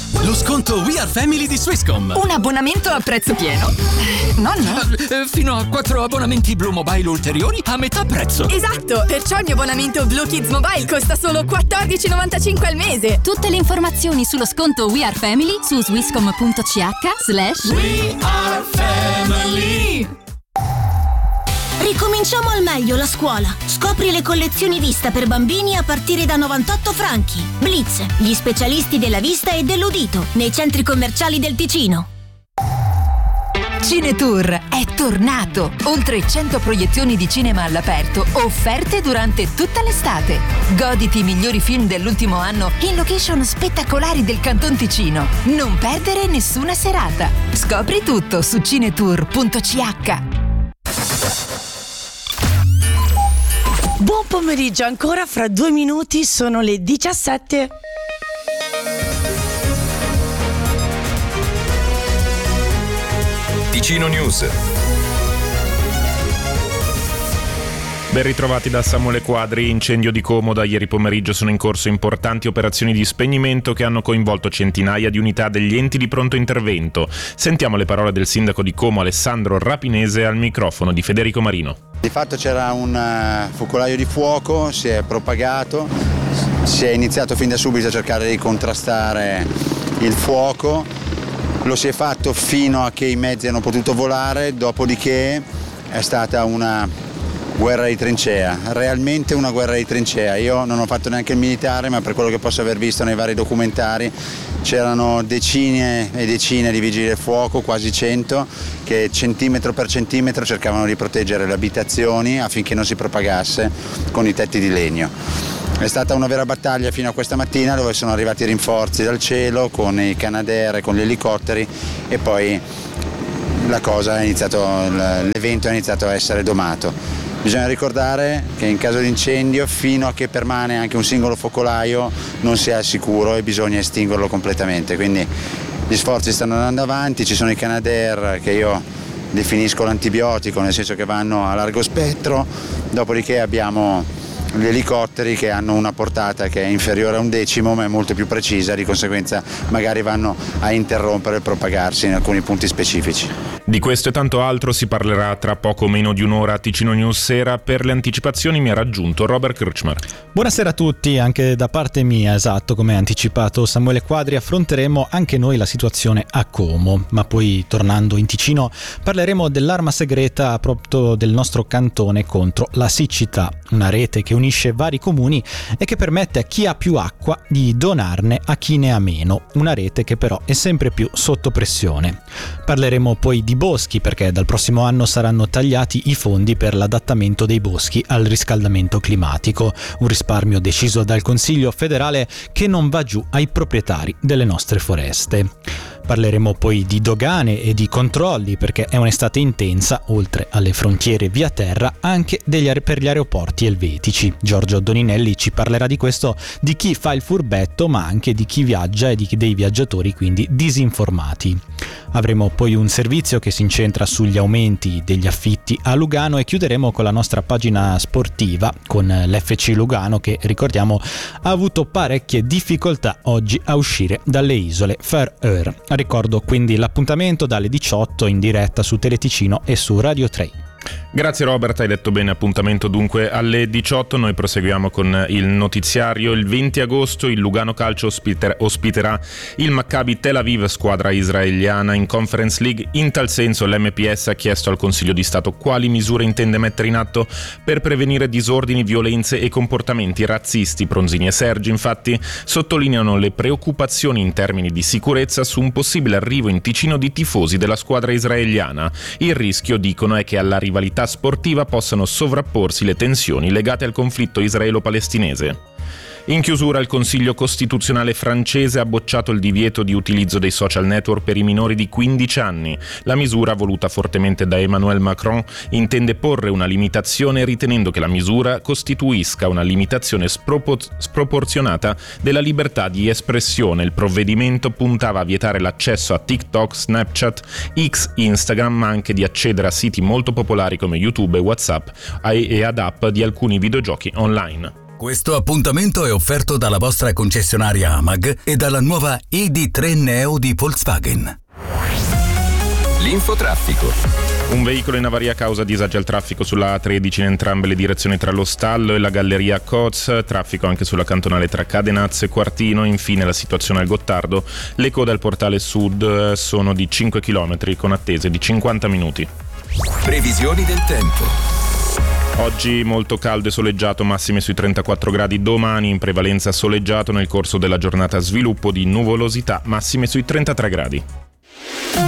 Lo sconto We Are Family di Swisscom. Un abbonamento a prezzo pieno? Nonno? Fino a 4 abbonamenti Blue Mobile ulteriori a metà prezzo. Esatto, perciò il mio abbonamento Blue Kids Mobile costa solo $14,95 al mese. Tutte le informazioni sullo sconto We Are Family su swisscom.ch/We Are Family. Ricominciamo al meglio la scuola. Scopri le collezioni vista per bambini a partire da 98 franchi. Blitz, gli specialisti della vista e dell'udito, nei centri commerciali del Ticino. Cinetour è tornato! Oltre 100 proiezioni di cinema all'aperto offerte durante tutta l'estate. Goditi i migliori film dell'ultimo anno in location spettacolari del Canton Ticino. Non perdere nessuna serata. Scopri tutto su cinetour.ch. Buon pomeriggio, ancora fra 2 minuti sono le 17. Ticino News. Ben ritrovati da Samuele Quadri. Incendio di Como. Da ieri pomeriggio sono in corso importanti operazioni di spegnimento che hanno coinvolto centinaia di unità degli enti di pronto intervento. Sentiamo le parole del sindaco di Como Alessandro Rapinese al microfono di Federico Marino. Di fatto c'era un focolaio di fuoco, si è propagato, si è iniziato fin da subito a cercare di contrastare il fuoco, lo si è fatto fino a che i mezzi hanno potuto volare, dopodiché è stata una guerra di trincea, realmente una guerra di trincea. Io non ho fatto neanche il militare, ma per quello che posso aver visto nei vari documentari c'erano decine e decine di vigili del fuoco, quasi 100, che centimetro per centimetro cercavano di proteggere le abitazioni affinché non si propagasse con i tetti di legno. È stata una vera battaglia fino a questa mattina, dove sono arrivati rinforzi dal cielo con i Canadair, con gli elicotteri, e poi l'evento è iniziato a essere domato. Bisogna ricordare che in caso di incendio, fino a che permane anche un singolo focolaio, non si è al sicuro e bisogna estinguerlo completamente. Quindi gli sforzi stanno andando avanti, ci sono i Canadair che io definisco l'antibiotico, nel senso che vanno a largo spettro, dopodiché abbiamo gli elicotteri che hanno una portata che è inferiore a 1/10, ma è molto più precisa, di conseguenza magari vanno a interrompere il propagarsi in alcuni punti specifici. Di questo e tanto altro si parlerà tra poco meno di un'ora a Ticino News Sera. Per le anticipazioni mi ha raggiunto Robert Krczmar. Buonasera a tutti, anche da parte mia, esatto, come ha anticipato Samuele Quadri, affronteremo anche noi la situazione a Como, ma poi tornando in Ticino parleremo dell'arma segreta proprio del nostro cantone contro la siccità, una rete che unisce vari comuni e che permette a chi ha più acqua di donarne a chi ne ha meno, una rete che però è sempre più sotto pressione. Parleremo poi di boschi, perché dal prossimo anno saranno tagliati i fondi per l'adattamento dei boschi al riscaldamento climatico, un risparmio deciso dal Consiglio federale che non va giù ai proprietari delle nostre foreste. Parleremo poi di dogane e di controlli, perché è un'estate intensa, oltre alle frontiere via terra, anche per gli aeroporti elvetici. Giorgio Doninelli ci parlerà di questo, di chi fa il furbetto, ma anche di chi viaggia e dei viaggiatori quindi disinformati. Avremo poi un servizio che si incentra sugli aumenti degli affitti a Lugano e chiuderemo con la nostra pagina sportiva con l'FC Lugano che, ricordiamo, ha avuto parecchie difficoltà oggi a uscire dalle isole Færøer. Ricordo quindi l'appuntamento dalle 18 in diretta su Teleticino e su Radio 3. Grazie Robert, hai detto bene, appuntamento dunque alle 18. Noi proseguiamo con il notiziario. Il 20 agosto il Lugano Calcio ospiterà il Maccabi Tel Aviv, squadra israeliana in Conference League. In tal senso l'MPS ha chiesto al Consiglio di Stato quali misure intende mettere in atto per prevenire disordini, violenze e comportamenti razzisti. Pronzini e Sergi infatti sottolineano le preoccupazioni in termini di sicurezza su un possibile arrivo in Ticino di tifosi della squadra israeliana. Il rischio, dicono, è che alla rivalità sportiva possano sovrapporsi le tensioni legate al conflitto israelo-palestinese. In chiusura, il Consiglio Costituzionale francese ha bocciato il divieto di utilizzo dei social network per i minori di 15 anni. La misura, voluta fortemente da Emmanuel Macron, intende porre una limitazione, ritenendo che la misura costituisca una limitazione sproporzionata della libertà di espressione. Il provvedimento puntava a vietare l'accesso a TikTok, Snapchat, X, Instagram, ma anche di accedere a siti molto popolari come YouTube e WhatsApp e ad app di alcuni videogiochi online. Questo appuntamento è offerto dalla vostra concessionaria AMAG e dalla nuova ID3 Neo di Volkswagen. L'infotraffico. Un veicolo in avaria causa disagi al traffico sulla A13 in entrambe le direzioni tra lo Stallo e la Galleria Coz, traffico anche sulla cantonale tra Cadenaz e Quartino. Infine la situazione al Gottardo, le code al portale sud sono di 5 km con attese di 50 minuti. Previsioni del tempo. Oggi molto caldo e soleggiato, massime sui 34 gradi. Domani in prevalenza soleggiato, nel corso della giornata sviluppo di nuvolosità, massime sui 33 gradi.